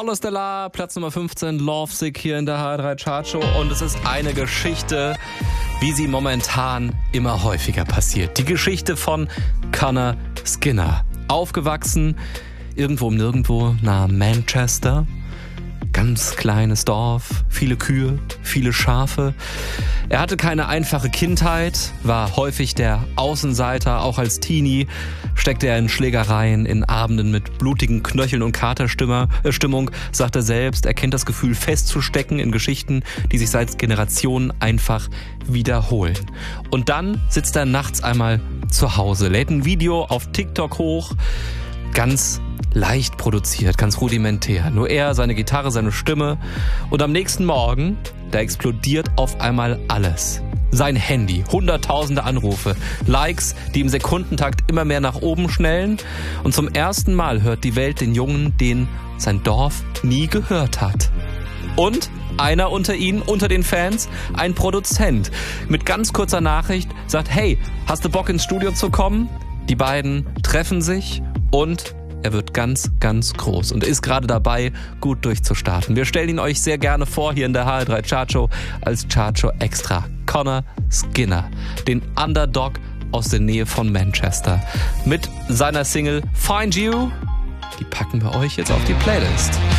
Carlos Stellar, Platz Nummer 15, Lovesick hier in der HR3 Chartshow. Und es ist eine Geschichte, wie sie momentan immer häufiger passiert. Die Geschichte von Conor Skinner. Aufgewachsen irgendwo im Nirgendwo nahe Manchester. Ganz kleines Dorf, viele Kühe, viele Schafe. Er hatte keine einfache Kindheit, war häufig der Außenseiter. Auch als Teenie steckte er in Schlägereien, in Abenden mit blutigen Knöcheln und Katerstimmung. Sagt er selbst, er kennt das Gefühl, festzustecken in Geschichten, die sich seit Generationen einfach wiederholen. Und dann sitzt er nachts einmal zu Hause, lädt ein Video auf TikTok hoch, ganz leicht produziert, ganz rudimentär. Nur er, seine Gitarre, seine Stimme. Und am nächsten Morgen, da explodiert auf einmal alles. Sein Handy, hunderttausende Anrufe, Likes, die im Sekundentakt immer mehr nach oben schnellen. Und zum ersten Mal hört die Welt den Jungen, den sein Dorf nie gehört hat. Und einer unter ihnen, unter den Fans, ein Produzent mit ganz kurzer Nachricht sagt, hey, hast du Bock ins Studio zu kommen? Die beiden treffen sich und er wird ganz, ganz groß und ist gerade dabei, gut durchzustarten. Wir stellen ihn euch sehr gerne vor hier in der HR3 Chartshow als Chartshow Extra. Conor Skinner, den Underdog aus der Nähe von Manchester. Mit seiner Single Find You, die packen wir euch jetzt auf die Playlist.